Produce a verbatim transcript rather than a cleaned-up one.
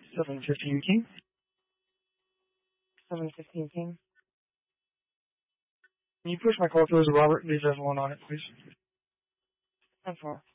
seven fifteen King. seven fifteen King. Can you push my call through to Robert and leave everyone on it, please? ten four.